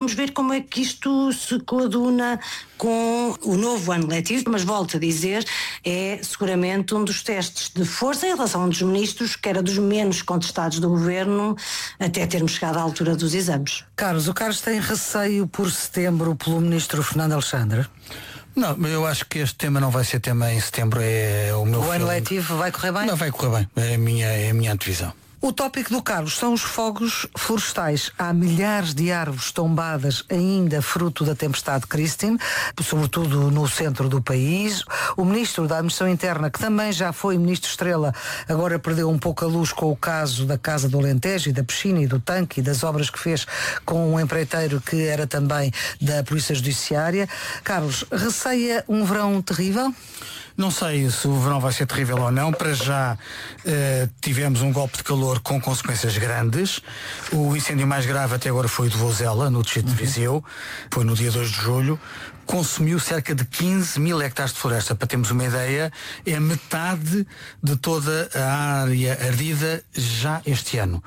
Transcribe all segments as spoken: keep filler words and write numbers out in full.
vamos ver como é que isto se coaduna com o novo ano letivo, mas volto a dizer, é seguramente um dos testes de força em relação a um dos ministros, que era dos menos contestados do governo, até termos chegado à altura dos exames. Carlos, o Carlos tem receio por setembro pelo ministro Fernando Alexandre? Não, eu acho que este tema não vai ser tema em setembro, é o meu... O ano letivo vai correr bem? Não, vai correr bem, é a minha, é a minha antevisão. O tópico do Carlos são os fogos florestais. Há milhares de árvores tombadas ainda fruto da tempestade Christine, sobretudo no centro do país. O ministro da Administração Interna, que também já foi ministro estrela, agora perdeu um pouco a luz com o caso da Casa do Alentejo e da piscina e do tanque e das obras que fez com um empreiteiro que era também da Polícia Judiciária. Carlos, receia um verão terrível? Não sei se o verão vai ser terrível ou não. Para já eh, tivemos um golpe de calor com consequências grandes. O incêndio mais grave até agora foi o de Vozela, no distrito de Viseu. Foi no dia dois de julho. Consumiu cerca de quinze mil hectares de floresta. Para termos uma ideia, é metade de toda a área ardida já este ano.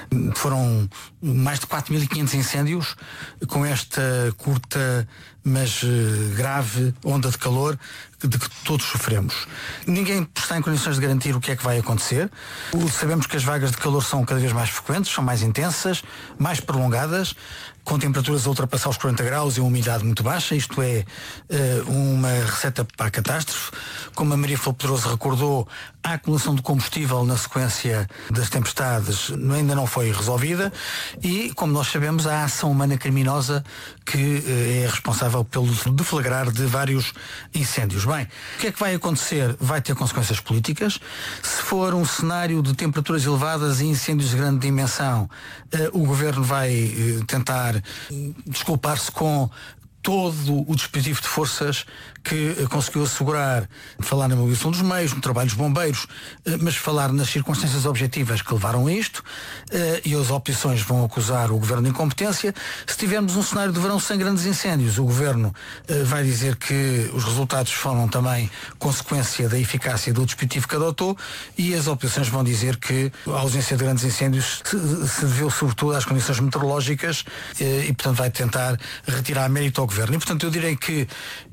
Foram mais de quatro mil e quinhentos incêndios com esta curta mas grave onda de calor de que todos sofremos. Ninguém está em condições de garantir o que é que vai acontecer. Sabemos que as vagas de calor são cada vez mais frequentes, são mais intensas, mais prolongadas, com temperaturas a ultrapassar os quarenta graus e uma umidade muito baixa. Isto é uh, uma receita para a catástrofe. Como a Maria Flor Pedroso recordou, a acumulação de combustível na sequência das tempestades ainda não foi resolvida e, como nós sabemos, a ação humana criminosa que uh, é responsável pelo deflagrar de vários incêndios. Bem, o que é que vai acontecer? Vai ter consequências políticas. Se for um cenário de temperaturas elevadas e incêndios de grande dimensão, uh, o Governo vai uh, tentar desculpar-se com todo o dispositivo de forças que conseguiu assegurar, falar na mobilização dos meios, no trabalho dos bombeiros, mas falar nas circunstâncias objetivas que levaram a isto, e as oposições vão acusar o Governo de incompetência. Se tivermos um cenário de verão sem grandes incêndios, o Governo vai dizer que os resultados foram também consequência da eficácia do dispositivo que adotou, e as oposições vão dizer que a ausência de grandes incêndios se deveu sobretudo às condições meteorológicas e, portanto, vai tentar retirar mérito ao Governo. E, portanto, eu direi que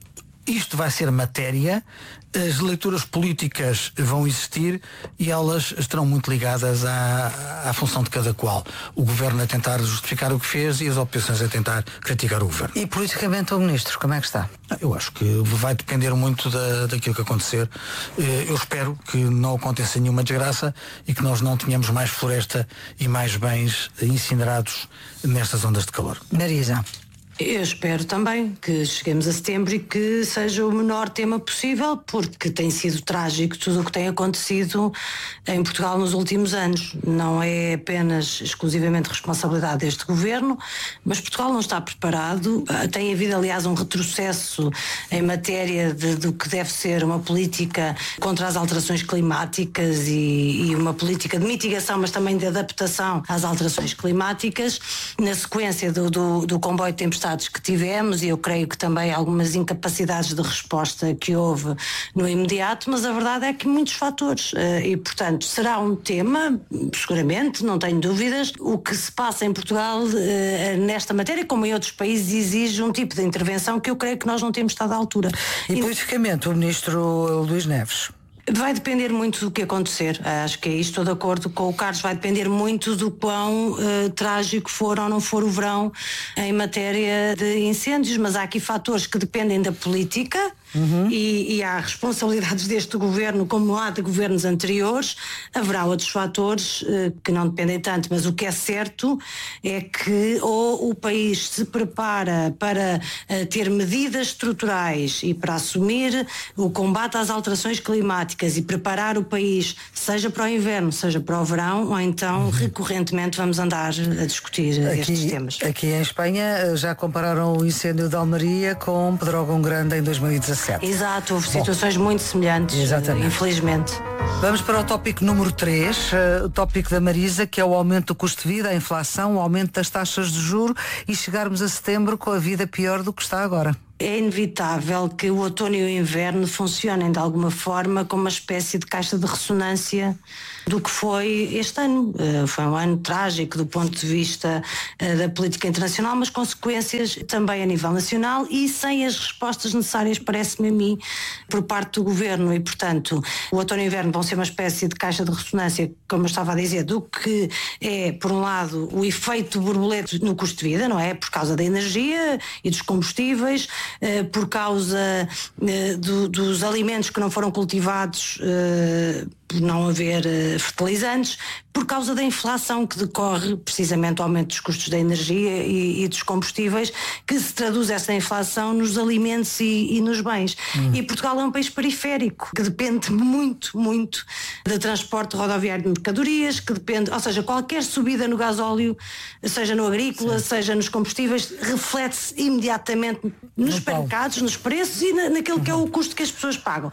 isto vai ser matéria, as leituras políticas vão existir e elas estarão muito ligadas à, à função de cada qual. O Governo a tentar justificar o que fez e as oposições a tentar criticar o Governo. E politicamente o Ministro, como é que está? Eu acho que vai depender muito da, daquilo que acontecer. Eu espero que não aconteça nenhuma desgraça e que nós não tenhamos mais floresta e mais bens incinerados nestas ondas de calor. Marisa. Eu espero também que cheguemos a setembro e que seja o menor tema possível, porque tem sido trágico tudo o que tem acontecido em Portugal nos últimos anos. Não é apenas exclusivamente responsabilidade deste governo, mas Portugal não está preparado. Tem havido, aliás, um retrocesso em matéria de, do que deve ser uma política contra as alterações climáticas e, e uma política de mitigação, mas também de adaptação às alterações climáticas. Na sequência do, do, do comboio de tempestade que tivemos, e eu creio que também algumas incapacidades de resposta que houve no imediato, mas a verdade é que muitos fatores, e portanto será um tema, seguramente, não tenho dúvidas. O que se passa em Portugal nesta matéria, como em outros países, exige um tipo de intervenção que eu creio que nós não temos estado à altura. E, e politicamente, o Ministro Luís Neves? Vai depender muito do que acontecer. Acho que é isto, estou de acordo com o Carlos. Vai depender muito do quão uh, trágico for ou não for o verão em matéria de incêndios, mas há aqui fatores que dependem da política. Uhum. E, e há responsabilidades deste governo, como há de governos anteriores. Haverá outros fatores uh, que não dependem tanto, mas o que é certo é que ou o país se prepara para uh, ter medidas estruturais e para assumir o combate às alterações climáticas e preparar o país, seja para o inverno, seja para o verão, ou então uhum. recorrentemente vamos andar a discutir aqui, estes temas. Aqui em Espanha já compararam o incêndio de Almeria com Pedrógão Grande em dois mil e dezassete. Exato, houve Bom, situações muito semelhantes, exatamente. Infelizmente. Vamos para o tópico número três, uh, o tópico da Marisa, que é o aumento do custo de vida, a inflação, o aumento das taxas de juro e chegarmos a setembro com a vida pior do que está agora. É inevitável que o outono e o inverno funcionem de alguma forma como uma espécie de caixa de ressonância do que foi este ano. Foi um ano trágico do ponto de vista da política internacional, mas consequências também a nível nacional e sem as respostas necessárias, parece-me a mim, por parte do governo. E, portanto, o outono e o inverno vão ser uma espécie de caixa de ressonância, como eu estava a dizer, do que é, por um lado, o efeito borboleta no custo de vida, não é? Por causa da energia e dos combustíveis, por causa do, dos alimentos que não foram cultivados por não haver uh, fertilizantes, por causa da inflação que decorre precisamente do aumento dos custos da energia e, e dos combustíveis, que se traduz essa inflação nos alimentos e, e nos bens. Hum. E Portugal é um país periférico, que depende muito, muito de transporte rodoviário de mercadorias, que depende, ou seja, qualquer subida no gasóleo, seja no agrícola, Sim. seja nos combustíveis, reflete-se imediatamente nos supermercados, nos preços e na, naquilo uhum. que é o custo que as pessoas pagam.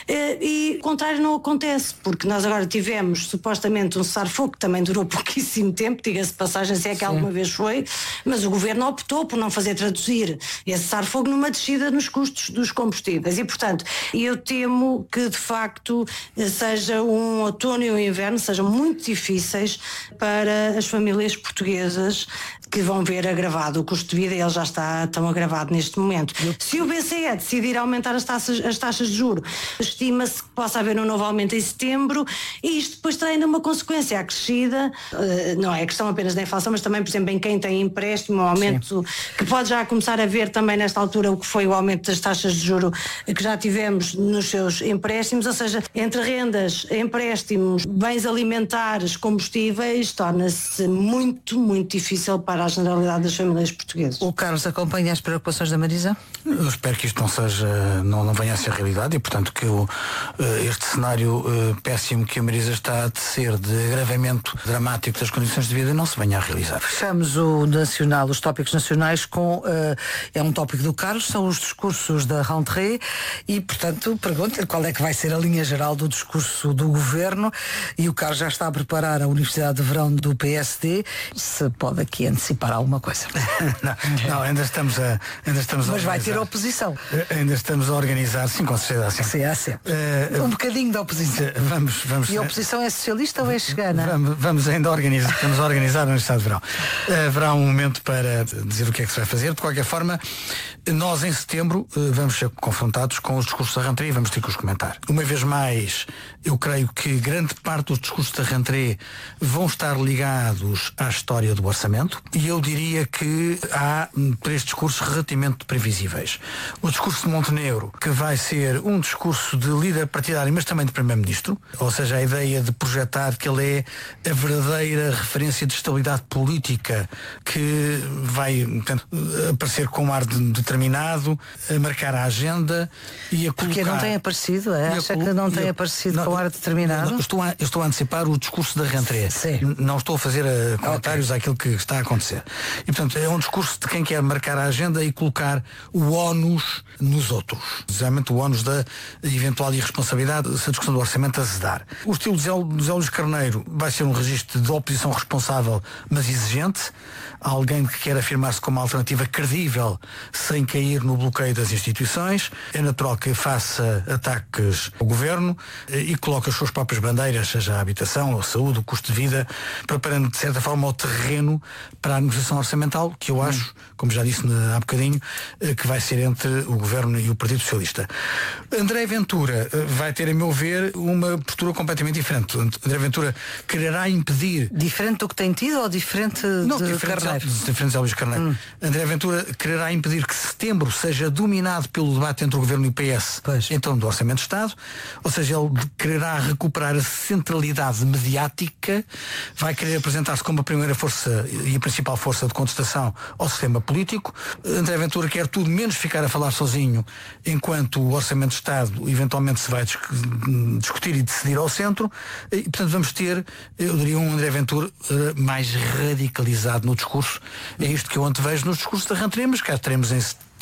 E, e o contrário não acontece, porque nós agora tivemos supostamente um cessar-fogo que também durou pouquíssimo tempo, diga-se de passagem, se é que Sim. alguma vez foi, mas o governo optou por não fazer traduzir esse cessar-fogo numa descida nos custos dos combustíveis e, portanto, eu temo que de facto seja um outono e um inverno sejam muito difíceis para as famílias portuguesas, que vão ver agravado o custo de vida, e ele já está tão agravado neste momento. Se o B C E decidir aumentar as taxas, as taxas de juros, estima-se que possa haver um novo aumento em setembro, e isto depois tem ainda uma consequência acrescida, uh, não é questão apenas da inflação, mas também, por exemplo, em quem tem empréstimo, um aumento Sim. que pode já começar a ver também nesta altura o que foi o aumento das taxas de juros que já tivemos nos seus empréstimos, ou seja, entre rendas, empréstimos, bens alimentares, combustíveis, torna-se muito, muito difícil para a generalidade das famílias portuguesas. O Carlos acompanha as preocupações da Marisa? Eu espero que isto não seja, não, não venha a ser realidade e, portanto, que o, este cenário péssimo que a Marisa está a tecer de agravamento dramático das condições de vida não se venha a realizar. Fechamos o nacional, os tópicos nacionais com, uh, é um tópico do Carlos, são os discursos da rentrée e, portanto, pergunto-lhe qual é que vai ser a linha geral do discurso do Governo, e o Carlos já está a preparar a Universidade de Verão do P S D, se pode aqui antecipar para alguma coisa. não, não, ainda estamos a ainda estamos Mas a vai ter oposição. Ainda estamos a organizar, sim, com certeza. Sim, sim, há sempre. Uh, um bocadinho de oposição. Vamos, vamos. E a oposição é socialista ou é chegana? Vamos, vamos ainda organizar, estamos a organizar a Universidade de Verão. Uh, haverá um momento para dizer o que é que se vai fazer. De qualquer forma, nós em setembro uh, vamos ser confrontados com os discursos da rentrée e vamos ter que os comentar. Uma vez mais, eu creio que grande parte dos discursos da rentrée vão estar ligados à história do orçamento. E eu diria que há três discursos relativamente previsíveis. O discurso de Montenegro, que vai ser um discurso de líder partidário, mas também de primeiro-ministro, ou seja, a ideia de projetar que ele é a verdadeira referência de estabilidade política, que vai, portanto, aparecer com um ar de, determinado, a marcar a agenda e a colocar... Porque não tem aparecido, é? Acha que não tem aparecido não, com um ar determinado? Não, estou, a, eu estou a antecipar o discurso da rentrée. Sim. Não estou a fazer uh, comentários okay. àquilo que está a acontecer. E, portanto, é um discurso de quem quer marcar a agenda e colocar o ónus nos outros. Exatamente o ónus da eventual irresponsabilidade se a discussão do orçamento azedar. O estilo de José Luís Carneiro vai ser um registro de oposição responsável, mas exigente. Alguém que quer afirmar-se como uma alternativa credível, sem cair no bloqueio das instituições. É natural que faça ataques ao governo e coloque as suas próprias bandeiras, seja a habitação, a saúde, o custo de vida, preparando de certa forma o terreno para a negociação orçamental, que eu acho, como já disse há bocadinho, que vai ser entre o Governo e o Partido Socialista. André Ventura vai ter, a meu ver, uma postura completamente diferente. André Ventura quererá impedir... Diferente do que tem tido ou diferente de Não, diferente, Carneiro? Diferente de Luís Carneiro. Hum. André Ventura quererá impedir que setembro seja dominado pelo debate entre o Governo e o P S pois. em torno do Orçamento de Estado, ou seja, ele quererá recuperar a centralidade mediática, vai querer apresentar-se como a primeira força e a principal força de contestação ao sistema político. André Ventura quer tudo menos ficar a falar sozinho, enquanto o Orçamento de Estado eventualmente se vai discutir e decidir ao centro, e, portanto vamos ter, eu diria, um André Ventura mais radicalizado no discurso. É isto que eu antevejo nos discursos da rentrée, mas cá teremos em setembro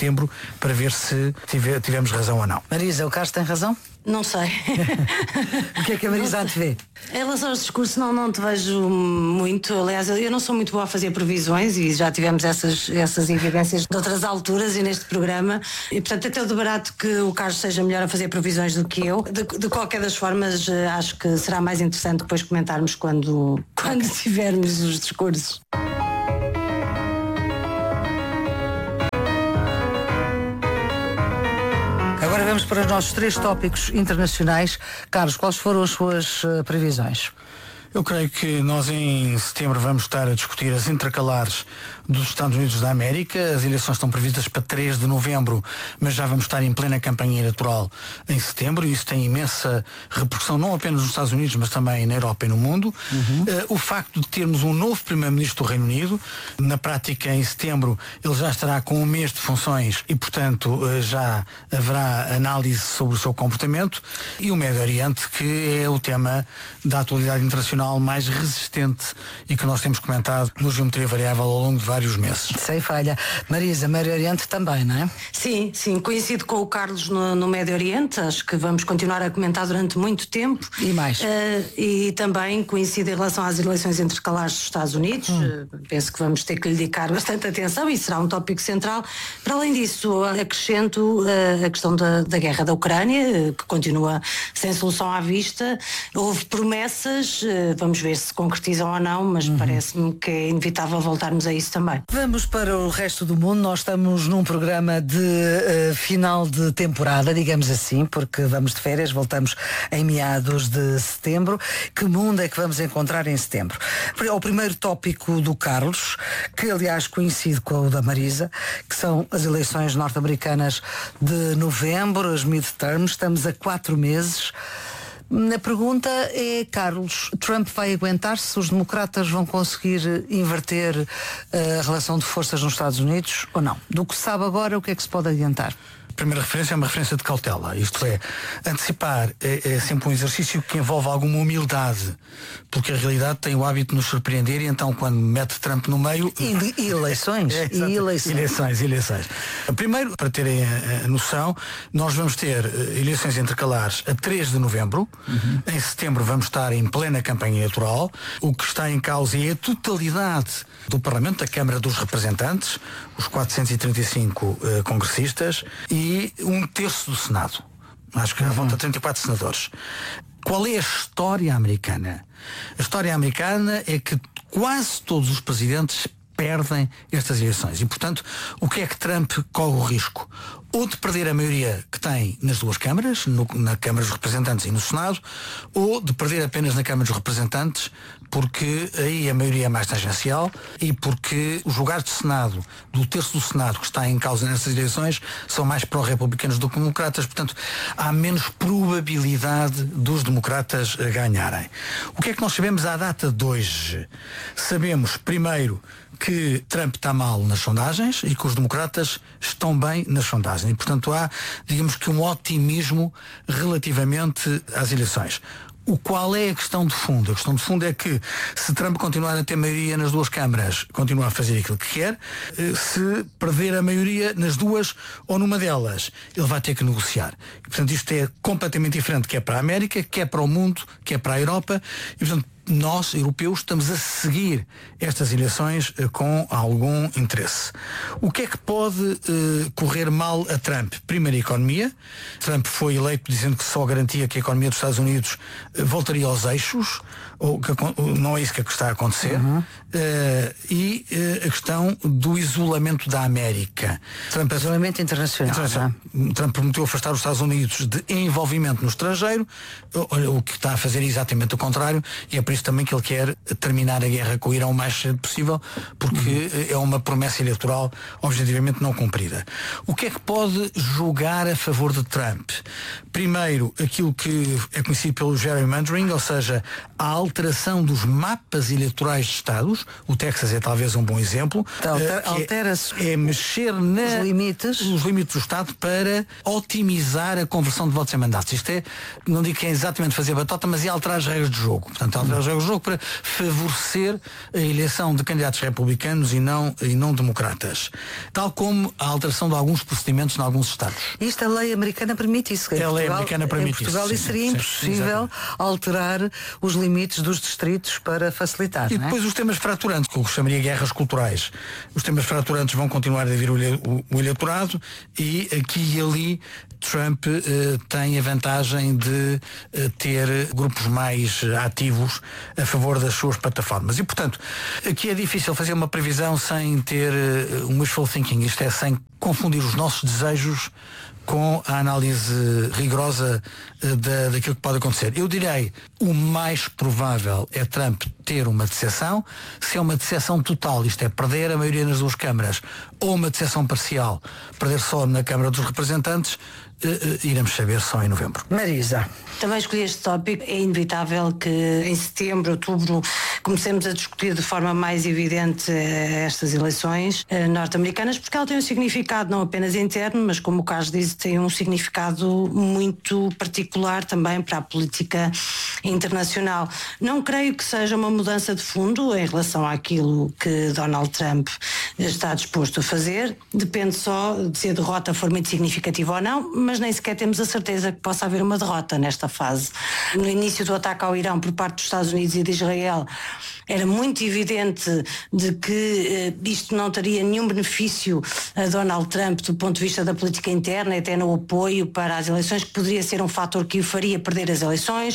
setembro para ver se tive, tivemos razão ou não. Marisa, o Carlos tem razão? Não sei. O que é que a Marisa te vê? Em relação aos discursos, não, não te vejo muito. Aliás, eu não sou muito boa a fazer previsões e já tivemos essas, essas evidências de outras alturas e neste programa. E, portanto, até o barato que o Carlos seja melhor a fazer previsões do que eu. De, de qualquer das formas, acho que será mais interessante depois comentarmos quando, quando tivermos os discursos. Agora vamos para os nossos três tópicos internacionais. Carlos, quais foram as suas uh, previsões? Eu creio que nós em setembro vamos estar a discutir as intercalares dos Estados Unidos da América. As eleições estão previstas para três de novembro, mas já vamos estar em plena campanha eleitoral em setembro, e isso tem imensa repercussão não apenas nos Estados Unidos, mas também na Europa e no mundo. Uhum. Uh, o facto de termos um novo Primeiro-Ministro do Reino Unido, na prática em setembro ele já estará com um mês de funções e, portanto, uh, já haverá análise sobre o seu comportamento, e o Médio Oriente, que é o tema da atualidade internacional mais resistente e que nós temos comentado no Geometria Variável ao longo de vários meses. Sem falha. Marisa, Médio Oriente também, não é? Sim, sim, coincido com o Carlos no, no Médio Oriente, acho que vamos continuar a comentar durante muito tempo. E mais. Uh, e também coincido em relação às eleições intercalares dos Estados Unidos, hum. uh, penso que vamos ter que lhe dedicar bastante atenção e será um tópico central. Para além disso, acrescento uh, a questão da, da guerra da Ucrânia, uh, que continua sem solução à vista. Houve promessas, uh, vamos ver se concretizam ou não, mas uhum. parece-me que é inevitável voltarmos a isso também. Vamos para o resto do mundo. Nós estamos num programa de uh, final de temporada, digamos assim, porque vamos de férias, voltamos em meados de setembro. Que mundo é que vamos encontrar em setembro? O primeiro tópico do Carlos, que aliás coincide com o da Marisa, que são as eleições norte-americanas de novembro, as midterms. Estamos a quatro meses. A pergunta é, Carlos, Trump vai aguentar-se? Os democratas vão conseguir inverter a relação de forças nos Estados Unidos ou não? Do que se sabe agora, o que é que se pode adiantar? A primeira referência é uma referência de cautela, isto é, antecipar é, é sempre um exercício que envolve alguma humildade, porque a realidade tem o hábito de nos surpreender, e então quando mete Trump no meio... E, e eleições, é, e eleições. Eleições, eleições. Primeiro, para terem a, a noção, nós vamos ter eleições intercalares a três de novembro, uhum. Em setembro vamos estar em plena campanha eleitoral. O que está em causa é a totalidade do Parlamento, da Câmara dos Representantes, os quatrocentos e trinta e cinco uh, congressistas, e um terço do Senado. Acho que uhum. volta a trinta e quatro senadores. Qual é a história americana? A história americana é que quase todos os presidentes perdem estas eleições. E, portanto, o que é que Trump corre o risco? Ou de perder a maioria que tem nas duas câmaras, no, na Câmara dos Representantes e no Senado, ou de perder apenas na Câmara dos Representantes, porque aí a maioria é mais tangencial e porque os lugares de Senado, do terço do Senado que está em causa nestas eleições, são mais pró-republicanos do que democratas, portanto há menos probabilidade dos democratas ganharem. O que é que nós sabemos à data de hoje? Sabemos, primeiro, que Trump está mal nas sondagens e que os democratas estão bem nas sondagens. E, portanto, há, digamos que, um otimismo relativamente às eleições. O qual é a questão de fundo? A questão de fundo é que, se Trump continuar a ter maioria nas duas câmaras, continua a fazer aquilo que quer. Se perder a maioria nas duas ou numa delas, ele vai ter que negociar. E, portanto, isto é completamente diferente, quer para a América, quer para o mundo, quer para a Europa. E, portanto, nós, europeus, estamos a seguir estas eleições eh, com algum interesse. O que é que pode eh, correr mal a Trump? Primeiro, a economia. Trump foi eleito dizendo que só garantia que a economia dos Estados Unidos eh, voltaria aos eixos, ou que, não é isso que está a acontecer. Uhum. Uh, e uh, a questão do isolamento da América. Trump, isolamento internacional. internacional. É? Trump prometeu afastar os Estados Unidos de envolvimento no estrangeiro. Olha, o que está a fazer é exatamente o contrário, e é por isso também que ele quer terminar a guerra com o Irão o mais cedo possível, porque uhum. é uma promessa eleitoral objetivamente não cumprida. O que é que pode jogar a favor de Trump? Primeiro, aquilo que é conhecido pelo gerrymandering, ou seja, a alteração dos mapas eleitorais de Estados. O Texas é talvez um bom exemplo. Então, alter, altera-se é, é mexer na, os limites. os limites do Estado para otimizar a conversão de votos em mandatos. Isto é, não digo que é exatamente fazer batota, mas é alterar as regras do jogo. Portanto, alterar as regras do jogo para favorecer a eleição de candidatos republicanos e não, e não democratas. Tal como a alteração de alguns procedimentos em alguns Estados. Isto a lei americana permite isso. A lei americana permite em Portugal isso. isso seria sim, impossível sim, alterar os limites dos distritos para facilitar. E não é? depois os temas fraturantes, que eu chamaria guerras culturais. Os temas fraturantes vão continuar a dividir o, o, o eleitorado e aqui e ali Trump eh, tem a vantagem de eh, ter grupos mais ativos a favor das suas plataformas. E, portanto, aqui é difícil fazer uma previsão sem ter uh, um wishful thinking, isto é, sem confundir os nossos desejos com a análise rigorosa uh, da, daquilo que pode acontecer. Eu direi, o mais provável é Trump ter uma decepção. Se é uma decepção total, isto é, perder a maioria nas duas câmaras, ou uma decepção parcial, perder só na Câmara dos Representantes, uh, uh, iremos saber só em novembro. Marisa. Também escolhi este tópico. É inevitável que em setembro, outubro, comecemos a discutir de forma mais evidente estas eleições eh, norte-americanas, porque ela tem um significado não apenas interno, mas, como o Carlos disse, tem um significado muito particular também para a política internacional. Não creio que seja uma mudança de fundo em relação àquilo que Donald Trump está disposto a fazer. Depende só de se a derrota for muito significativa ou não, mas nem sequer temos a certeza que possa haver uma derrota nesta fase. No início do ataque ao Irão por parte dos Estados Unidos e de Israel, era muito evidente de que eh, isto não teria nenhum benefício a Donald Trump do ponto de vista da política interna, até no apoio para as eleições, que poderia ser um fator que o faria perder as eleições.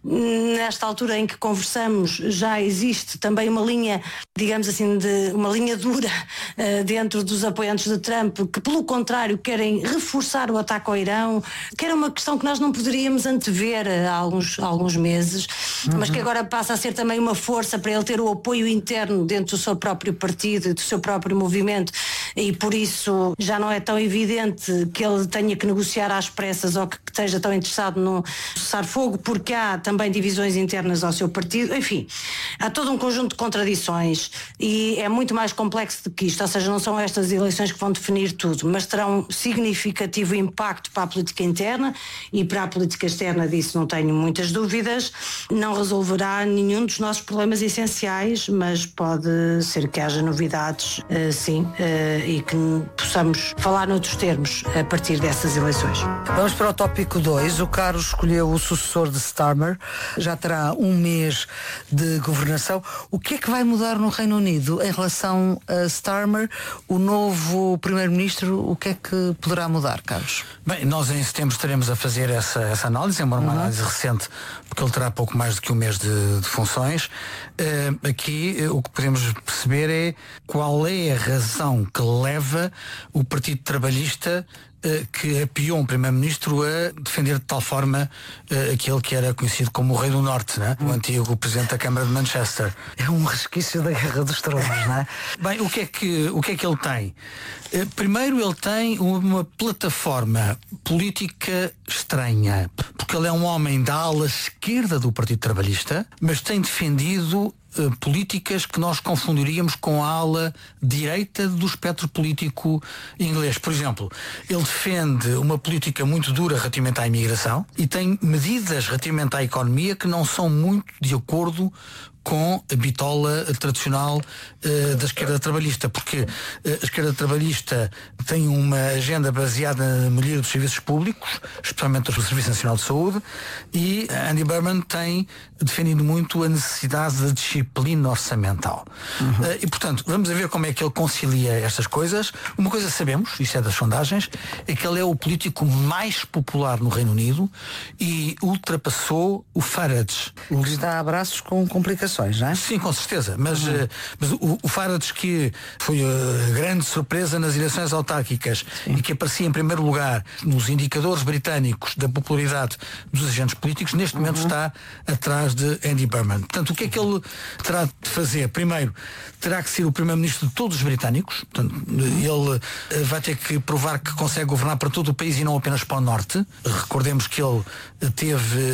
Nesta altura em que conversamos, já existe também uma linha, digamos assim, de uma linha dura eh, dentro dos apoiantes de Trump, que pelo contrário querem reforçar o ataque ao Irão, que era uma questão que nós não poderíamos antever há alguns, há alguns meses, uhum. mas que agora passa a ser também uma força para ele ter o apoio interno dentro do seu próprio partido e do seu próprio movimento, e por isso já não é tão evidente que ele tenha que negociar às pressas ou que esteja tão interessado no cessar-fogo, porque há também divisões internas ao seu partido. Enfim, há todo um conjunto de contradições e é muito mais complexo do que isto, ou seja, não são estas eleições que vão definir tudo, mas terão um significativo impacto para a política interna e para a política externa, disso não tenho muitas dúvidas. Não resolverá nenhum dos nossos problemas essenciais, mas pode ser que haja novidades, uh, sim, uh, e que possamos falar noutros termos a partir dessas eleições. Vamos para o tópico dois. O Carlos escolheu o sucessor de Starmer, já terá um mês de governação. O que é que vai mudar no Reino Unido em relação a Starmer? O novo primeiro-ministro, o que é que poderá mudar, Carlos? Bem, nós em setembro estaremos a fazer essa, essa análise, é uma uhum. análise recente, porque ele terá pouco mais do que um mês de, de funções. Uh, aqui uh, o que podemos perceber é qual é a razão que leva o Partido Trabalhista uh, que apoiou um primeiro-ministro a defender de tal forma uh, aquele que era conhecido como o Rei do Norte, né? Hum. O antigo Presidente da Câmara de Manchester. É um resquício da Guerra dos Tronos, não é? Bem, o que é que, o que é que ele tem? Uh, primeiro, ele tem uma plataforma política estranha, porque ele é um homem da ala esquerda do Partido Trabalhista, mas tem defendido Uh, políticas que nós confundiríamos com a ala direita do espectro político inglês. Por exemplo, ele defende uma política muito dura relativamente à imigração e tem medidas relativamente à economia que não são muito de acordo com a bitola tradicional uh, da esquerda trabalhista, porque uh, a esquerda trabalhista tem uma agenda baseada na melhoria dos serviços públicos, especialmente do Serviço Nacional de Saúde, e Andy Burnham tem defendido muito a necessidade da disciplina orçamental. Uhum. Uh, e, portanto, vamos a ver como é que ele concilia estas coisas. Uma coisa sabemos, isso é das sondagens, é que ele é o político mais popular no Reino Unido e ultrapassou o Farage. O que está a braços com complicações. Não é? Sim, com certeza, mas, uhum. uh, mas o, o Farage, que foi a grande surpresa nas eleições autárquicas Sim. e que aparecia em primeiro lugar nos indicadores britânicos da popularidade dos agentes políticos, neste uhum. momento está atrás de Andy Burnham. Portanto, o que é que ele terá de fazer? Primeiro, terá que ser o primeiro-ministro de todos os britânicos. Portanto, uhum. ele uh, vai ter que provar que consegue governar para todo o país e não apenas para o norte. Recordemos que ele teve uh,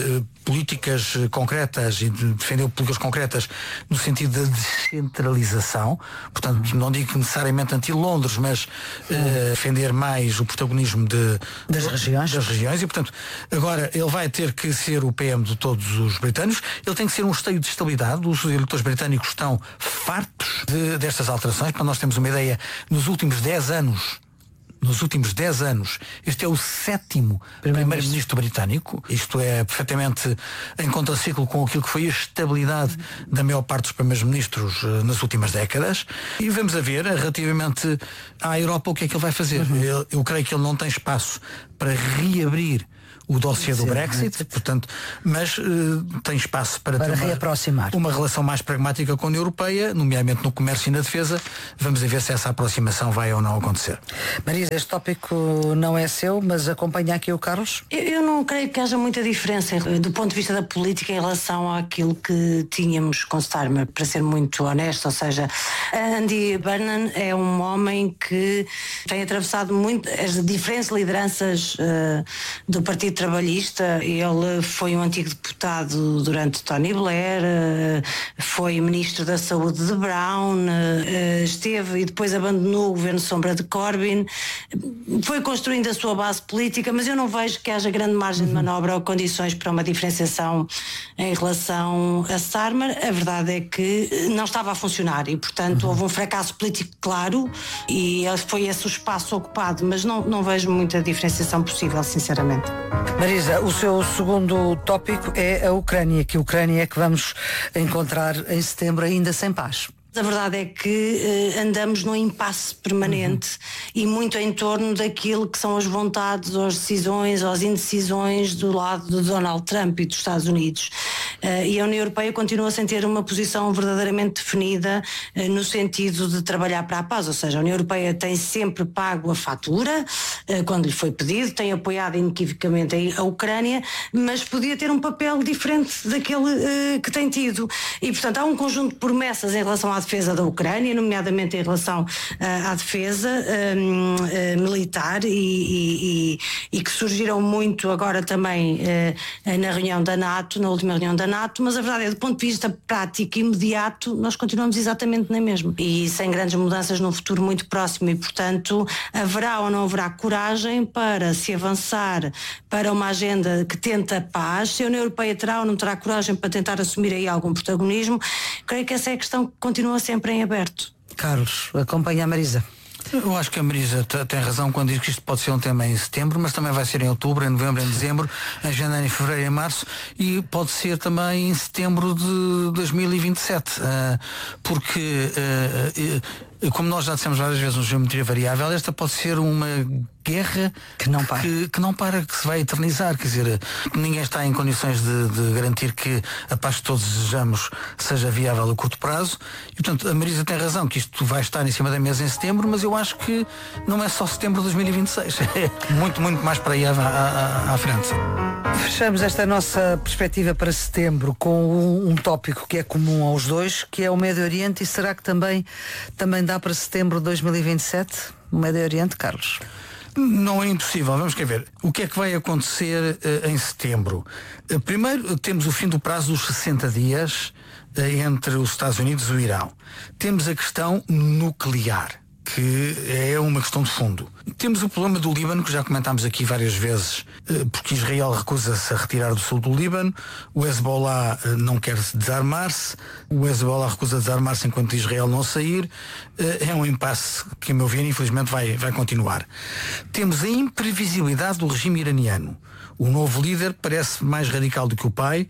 políticas concretas e defendeu políticas concretas no sentido da descentralização, portanto não digo necessariamente anti-Londres, mas uh, defender mais o protagonismo de, das, regiões. das regiões e portanto agora ele vai ter que ser o P M de todos os britânicos, ele tem que ser um esteio de estabilidade, os eleitores britânicos estão fartos de, destas alterações, para nós termos uma ideia, nos últimos dez anos Nos últimos dez anos, este é o sétimo primeiro-ministro britânico. Isto é perfeitamente em contraciclo com aquilo que foi a estabilidade da maior parte dos primeiros-ministros uh, nas últimas décadas. E vamos a ver, relativamente à Europa, o que é que ele vai fazer. Uhum. Eu, eu creio que ele não tem espaço para reabrir o dossiê do Brexit, portanto, mas uh, tem espaço para, para ter reaproximar uma, uma relação mais pragmática com a União Europeia, nomeadamente no comércio e na defesa. Vamos ver se essa aproximação vai ou não acontecer. Marisa, este tópico não é seu, mas acompanha aqui o Carlos? Eu, eu não creio que haja muita diferença do ponto de vista da política em relação àquilo que tínhamos com Starmer, para ser muito honesto, ou seja, Andy Burnham é um homem que tem atravessado muito as diferentes lideranças uh, do Partido Trabalhista. Ele foi um antigo deputado durante Tony Blair, foi ministro da Saúde de Brown, esteve e depois abandonou o governo sombra de Corbyn, foi construindo a sua base política, mas eu não vejo que haja grande margem de manobra ou condições para uma diferenciação em relação a Starmer. A verdade é que não estava a funcionar e, portanto, houve um fracasso político claro e foi esse o espaço ocupado, mas não, não vejo muita diferenciação possível, sinceramente. Marisa, o seu segundo tópico é a Ucrânia, que a Ucrânia é que vamos encontrar em setembro ainda sem paz. A verdade é que uh, andamos num impasse permanente uhum. e muito em torno daquilo que são as vontades, ou as decisões, ou as indecisões do lado de Donald Trump e dos Estados Unidos. Uh, e a União Europeia continua sem ter uma posição verdadeiramente definida uh, no sentido de trabalhar para a paz, ou seja, a União Europeia tem sempre pago a fatura uh, quando lhe foi pedido, tem apoiado inequivocamente a, a Ucrânia, mas podia ter um papel diferente daquele uh, que tem tido. E, portanto, há um conjunto de promessas em relação à defesa da Ucrânia, nomeadamente em relação uh, à defesa um, uh, militar e, e, e, e que surgiram muito agora também uh, na reunião da NATO, na última reunião da NATO, mas a verdade é, do ponto de vista prático e imediato, nós continuamos exatamente na mesma e sem grandes mudanças num futuro muito próximo e, portanto, haverá ou não haverá coragem para se avançar para uma agenda que tenta a paz. Se a União Europeia terá ou não terá coragem para tentar assumir aí algum protagonismo, creio que essa é a questão que continua sempre em aberto. Carlos, acompanha a Marisa. Eu acho que a Marisa tem razão quando diz que isto pode ser um tema em setembro, mas também vai ser em outubro, em novembro, em dezembro, em janeiro, em fevereiro, em março e pode ser também em setembro de dois mil e vinte e sete, uh, porque uh, uh, como nós já dissemos várias vezes no Geometria Variável, esta pode ser uma guerra que não para, que, que, não para, que se vai eternizar, quer dizer, ninguém está em condições de, de garantir que a paz que todos desejamos seja viável a curto prazo e, portanto, a Marisa tem razão que isto vai estar em cima da mesa em setembro, mas eu acho que não é só setembro de dois mil e vinte e seis, é muito, muito mais para aí à, à, à frente. Fechamos esta nossa perspectiva para setembro com um, um tópico que é comum aos dois, que é o Médio Oriente, e será que também, também dá para setembro de dois mil e vinte e sete o Médio Oriente, Carlos? Não é impossível, vamos quer ver. O que é que vai acontecer uh, em setembro? Uh, primeiro, uh, temos o fim do prazo dos sessenta dias uh, entre os Estados Unidos e o Irão. Temos a questão nuclear, que é uma questão de fundo. Temos o problema do Líbano, que já comentámos aqui várias vezes, porque Israel recusa-se a retirar do sul do Líbano, o Hezbollah não quer desarmar-se, o Hezbollah recusa desarmar-se enquanto Israel não sair. É um impasse que, a meu ver, infelizmente vai, vai continuar. Temos a imprevisibilidade do regime iraniano. O novo líder parece mais radical do que o pai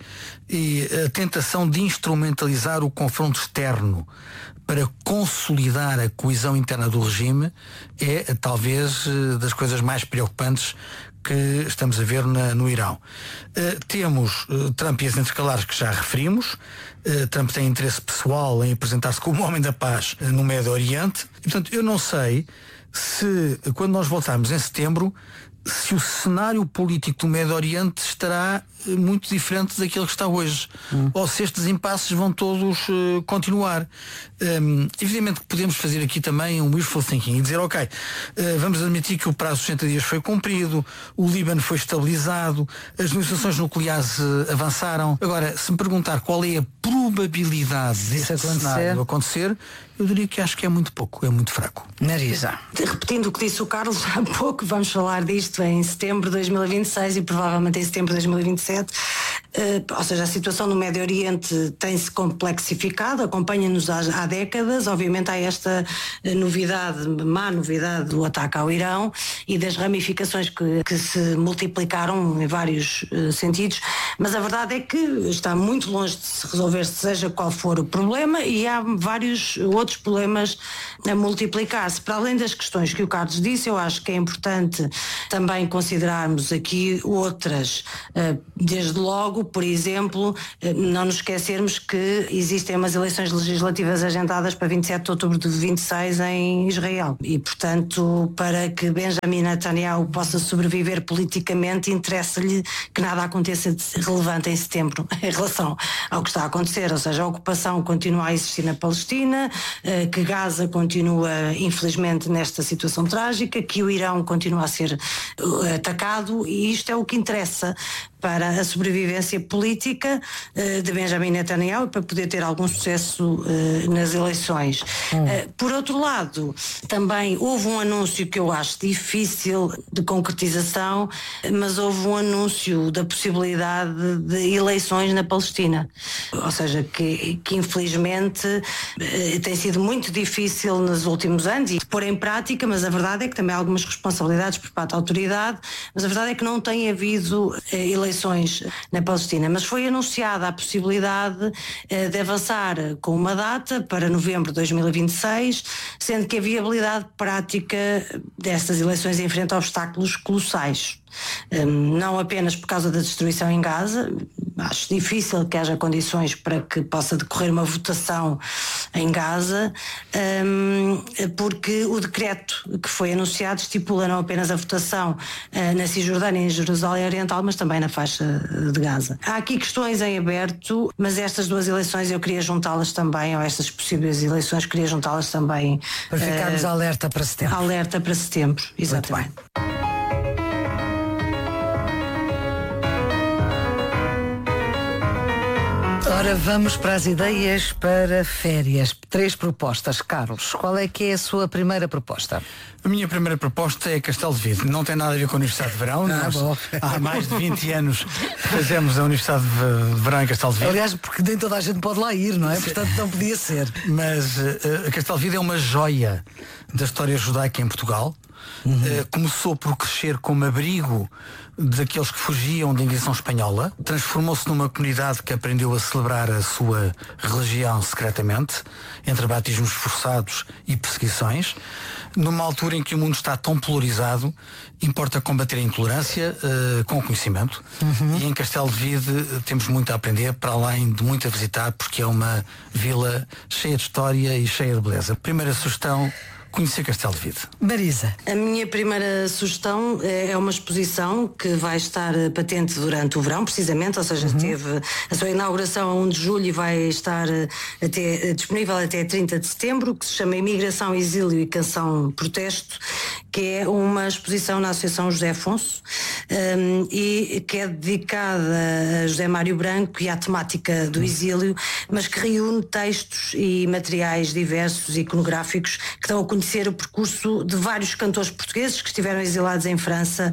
e a tentação de instrumentalizar o confronto externo para consolidar a coesão interna do regime é talvez das coisas mais preocupantes que estamos a ver na, no Irão. Uh, temos uh, Trump e as intercalares que já referimos. Uh, Trump tem interesse pessoal em apresentar-se como homem da paz uh, no Médio Oriente. E, portanto, eu não sei se, quando nós voltarmos em setembro, se o cenário político do Médio Oriente estará muito diferente daquele que está hoje, hum. ou se estes impasses vão todos uh, continuar. Um, evidentemente que podemos fazer aqui também um wishful thinking e dizer, ok, uh, vamos admitir que o prazo de sessenta dias foi cumprido, o Líbano foi estabilizado, as negociações nucleares uh, avançaram. Agora, se me perguntar qual é a probabilidade desse acontecer. cenário acontecer, eu diria que acho que é muito pouco, é muito fraco. Marisa. Repetindo o que disse o Carlos há pouco, vamos falar disto em setembro de dois mil e vinte e seis e provavelmente em setembro de dois mil e vinte e sete. Uh, ou seja, a situação no Médio Oriente tem-se complexificado, acompanha-nos há, há décadas. Obviamente há esta novidade, má novidade do ataque ao Irão e das ramificações que, que se multiplicaram em vários uh, sentidos, mas a verdade é que está muito longe de se resolver, seja qual for o problema, e há vários outros problemas a multiplicar-se. Para além das questões que o Carlos disse, eu acho que é importante também considerarmos aqui outras, uh, desde logo, por exemplo, não nos esquecermos que existem umas eleições legislativas agendadas para vinte e sete de outubro de vinte e seis em Israel e, portanto, para que Benjamin Netanyahu possa sobreviver politicamente, interessa-lhe que nada aconteça de relevante em setembro em relação ao que está a acontecer, ou seja, a ocupação continua a existir na Palestina, que Gaza continua, infelizmente, nesta situação trágica, que o Irão continua a ser atacado, e isto é o que interessa para a sobrevivência política uh, de Benjamin Netanyahu, para poder ter algum sucesso uh, nas eleições. Hum. Uh, por outro lado, também houve um anúncio que eu acho difícil de concretização, mas houve um anúncio da possibilidade de eleições na Palestina. Ou seja, que, que infelizmente uh, tem sido muito difícil nos últimos anos e de pôr em prática, mas a verdade é que também há algumas responsabilidades por parte da autoridade, mas a verdade é que não tem havido uh, eleições na Palestina, mas foi anunciada a possibilidade eh, de avançar com uma data para novembro de dois mil e vinte e seis, sendo que a viabilidade prática destas eleições enfrenta obstáculos colossais. Um, não apenas por causa da destruição em Gaza, acho difícil que haja condições para que possa decorrer uma votação em Gaza, um, porque o decreto que foi anunciado estipula não apenas a votação uh, na Cisjordânia e em Jerusalém Oriental, mas também na faixa de Gaza. Há aqui questões em aberto, mas estas duas eleições eu queria juntá-las também, ou estas possíveis eleições, queria juntá-las também. Para ficarmos uh, alerta para setembro. Alerta para setembro, exatamente. Ora, vamos para as ideias para férias. Três propostas. Carlos, qual é que é a sua primeira proposta? A minha primeira proposta é Castelo de Vide. Não tem nada a ver com a Universidade de Verão. Ah, Nós, há mais de vinte anos fazemos a Universidade de Verão em Castelo de Vide. Aliás, porque nem toda a gente pode lá ir, não é? Portanto, não podia ser. Mas uh, Castelo de Vide é uma joia da história judaica em Portugal. Uhum. Uh, começou por crescer como abrigo daqueles que fugiam da invasão espanhola, transformou-se numa comunidade que aprendeu a celebrar a sua religião secretamente, entre batismos forçados e perseguições. Numa altura em que o mundo está tão polarizado, importa combater a intolerância uh, com o conhecimento. Uhum. E em Castelo de Vide uh, temos muito a aprender, para além de muito a visitar, porque é uma vila cheia de história e cheia de beleza. Primeira sugestão: conhecer Castelo de Vide. Marisa. A minha primeira sugestão é uma exposição que vai estar patente durante o verão, precisamente, ou seja, uhum. teve a sua inauguração a um de julho e vai estar até, disponível até trinta de setembro, que se chama Imigração, Exílio e Canção Protesto, que é uma exposição na Associação José Afonso um, e que é dedicada a José Mário Branco e à temática do exílio, mas que reúne textos e materiais diversos e iconográficos que dão a conhecer o percurso de vários cantores portugueses que estiveram exilados em França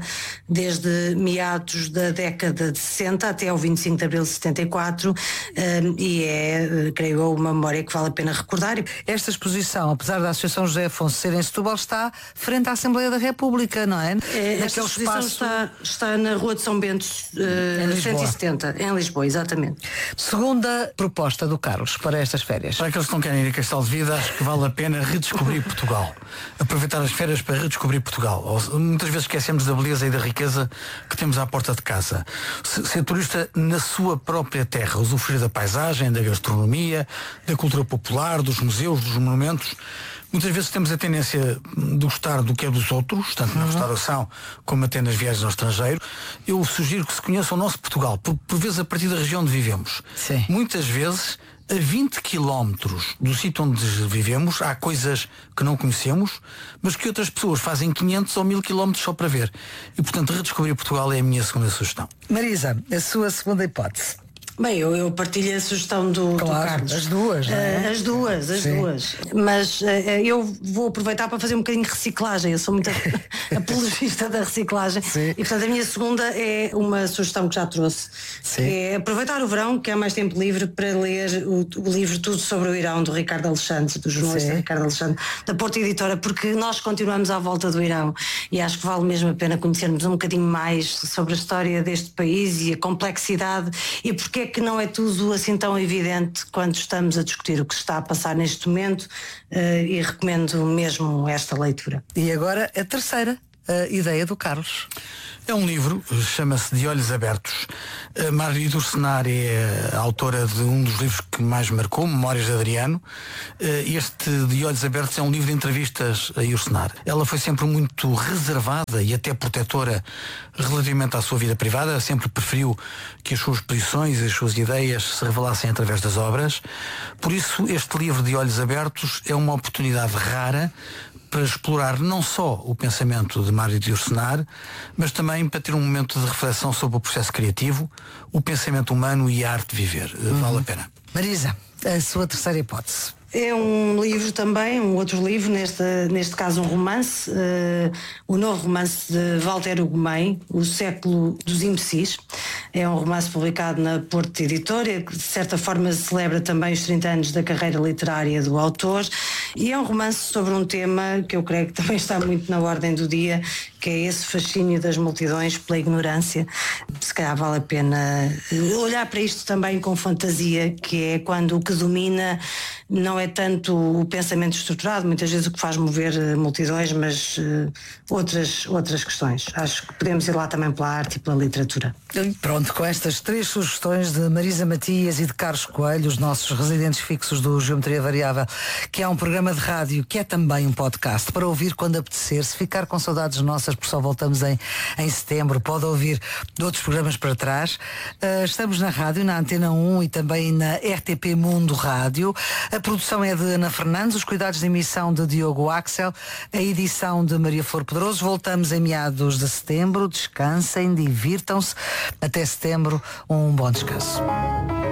desde meados da década de sessenta até ao vinte e cinco de abril de setenta e quatro, um, e é, creio eu, uma memória que vale a pena recordar. Esta exposição, apesar da Associação José Afonso ser em Setúbal, está frente à Assembleia da República, não é? é esta exposição espaço... está, está na Rua de São Bento, uh, cento e setenta, em Lisboa, exatamente. Segunda proposta do Carlos para estas férias. Para aqueles que não querem ir a Castelo de Vide, acho que vale a pena redescobrir Portugal. Aproveitar as férias para redescobrir Portugal. Muitas vezes esquecemos da beleza e da riqueza que temos à porta de casa. Ser turista na sua própria terra, usufruir da paisagem, da gastronomia, da cultura popular, dos museus, dos monumentos. Muitas vezes temos a tendência de gostar do que é dos outros, tanto na restauração como até nas viagens ao estrangeiro. Eu sugiro que se conheça o nosso Portugal, por, por vezes a partir da região onde vivemos. Sim. Muitas vezes, a vinte quilómetros do sítio onde vivemos, há coisas que não conhecemos, mas que outras pessoas fazem quinhentos ou mil quilómetros só para ver. E, portanto, redescobrir Portugal é a minha segunda sugestão. Marisa, a sua segunda hipótese. Bem, eu, eu partilho a sugestão do, claro, do Carlos. As duas, não é? Uh, as duas, as Sim. duas. Mas uh, eu vou aproveitar para fazer um bocadinho de reciclagem. Eu sou muito apologista da reciclagem. Sim. E portanto a minha segunda é uma sugestão que já trouxe. Sim. É aproveitar o verão, que há mais tempo livre, para ler o, o livro Tudo sobre o Irão, do Ricardo Alexandre, do jornalista Sim. Ricardo Alexandre, da Porta Editora, porque nós continuamos à volta do Irão e acho que vale mesmo a pena conhecermos um bocadinho mais sobre a história deste país e a complexidade e porque é que não é tudo assim tão evidente quando estamos a discutir o que se está a passar neste momento, uh, e recomendo mesmo esta leitura. E agora a terceira a ideia do Carlos. É um livro, chama-se De Olhos Abertos. A Mário Durcenar é a autora de um dos livros que mais marcou, Memórias de Adriano. Este De Olhos Abertos é um livro de entrevistas a Durcenar. Ela foi sempre muito reservada e até protetora relativamente à sua vida privada. Sempre preferiu que as suas posições e as suas ideias se revelassem através das obras. Por isso, este livro De Olhos Abertos é uma oportunidade rara para explorar não só o pensamento de Mário Durcenar, mas também para ter um momento de reflexão sobre o processo criativo, o pensamento humano e a arte de viver. Uhum. Vale a pena. Marisa, a sua terceira hipótese. É um livro também, um outro livro, neste, neste caso um romance, uh, o novo romance de Walter Ugumem, O Século dos Imbecis. É um romance publicado na Porta Editora, que de certa forma celebra também os trinta anos da carreira literária do autor, e é um romance sobre um tema que eu creio que também está muito na ordem do dia, que é esse fascínio das multidões pela ignorância. Se calhar vale a pena olhar para isto também com fantasia, que é quando o que domina não é tanto o pensamento estruturado, muitas vezes o que faz mover multidões, mas uh, outras, outras questões. Acho que podemos ir lá também pela arte e pela literatura. Pronto, com estas três sugestões de Marisa Matias e de Carlos Coelho, os nossos residentes fixos do Geometria Variável, que é um programa de rádio, que é também um podcast, para ouvir quando apetecer. Se ficar com saudades nossas, porque só voltamos em, em setembro, pode ouvir outros programas para trás. Uh, estamos na rádio, na Antena um e também na R T P Mundo Rádio. A produção é de Ana Fernandes, os cuidados de emissão de Diogo Axel, a edição de Maria Flor Pedroso. Voltamos em meados de setembro. Descansem, divirtam-se. Até setembro, um bom descanso.